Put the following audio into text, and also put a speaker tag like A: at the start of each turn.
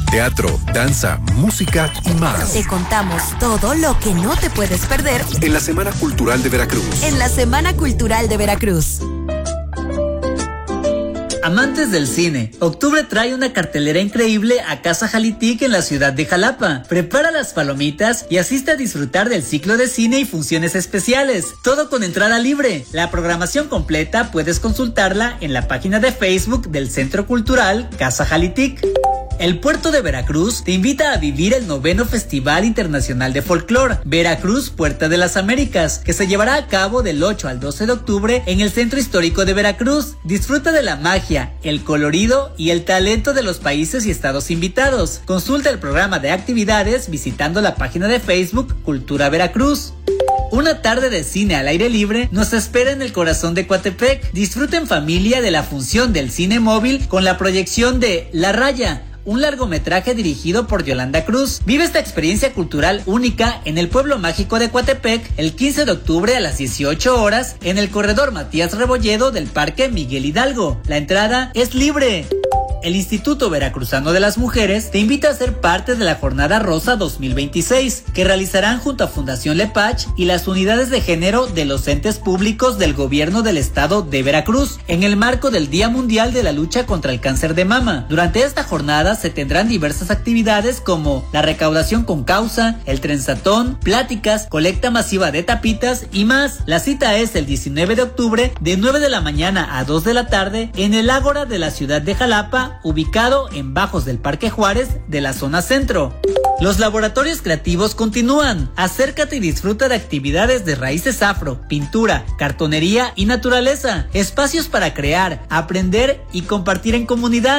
A: teatro, danza, música y más.
B: Te contamos todo lo que no te puedes perder
A: en la Semana Cultural de Veracruz.
B: En la Semana Cultural de Veracruz.
C: Amantes del cine, octubre trae una cartelera increíble a Casa Jalitic en la ciudad de Jalapa. Prepara las palomitas y asiste a disfrutar del ciclo de cine y funciones especiales, todo con entrada libre. La programación completa puedes consultarla en la página de Facebook del Centro Cultural Casa Jalitic. El puerto de Veracruz te invita a vivir el 9º Festival Internacional de Folclor, Veracruz Puerta de las Américas, que se llevará a cabo del 8 al 12 de octubre en el Centro Histórico de Veracruz. Disfruta de la magia, el colorido y el talento de los países y estados invitados. Consulta el programa de actividades visitando la página de Facebook Cultura Veracruz. Una tarde de cine al aire libre nos espera en el corazón de Coatepec. Disfruta en familia de la función del cine móvil con la proyección de La Raya, un largometraje dirigido por Yolanda Cruz. Vive esta experiencia cultural única en el pueblo mágico de Coatepec el 15 de octubre a las 18 horas en el corredor Matías Rebolledo del Parque Miguel Hidalgo. La entrada es libre. El Instituto Veracruzano de las Mujeres te invita a ser parte de la Jornada Rosa 2026, que realizarán junto a Fundación Lepach y las unidades de género de los entes públicos del gobierno del estado de Veracruz, en el marco del Día Mundial de la Lucha contra el Cáncer de Mama. Durante esta jornada se tendrán diversas actividades como la recaudación con causa, el trenzatón, pláticas, colecta masiva de tapitas y más. La cita es el 19 de octubre de 9 de la mañana a 2 de la tarde en el Ágora de la ciudad de Jalapa, ubicado en bajos del Parque Juárez de la zona centro. Los laboratorios creativos continúan. Acércate y disfruta de actividades de raíces afro, pintura, cartonería y naturaleza. Espacios para crear, aprender y compartir en comunidad.